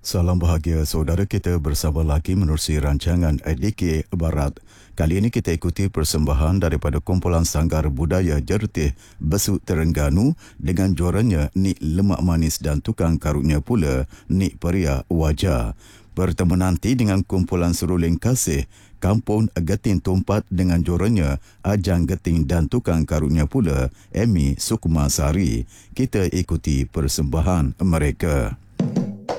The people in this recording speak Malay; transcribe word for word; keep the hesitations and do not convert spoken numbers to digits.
Salam bahagia saudara kita bersama lagi menerusi rancangan A D K Barat. Kali ini kita ikuti persembahan daripada kumpulan Sanggar Budaya Jerutih Besut Terengganu dengan juaranya Nik Lemak Manis dan tukang karutnya pula Nik Peria Wajah. Bertemu nanti dengan kumpulan Seruling Kasih Kampung Geting Tumpat dengan juaranya Ajang Geting dan tukang karutnya pula Emi Sukma Sari. Kita ikuti persembahan mereka.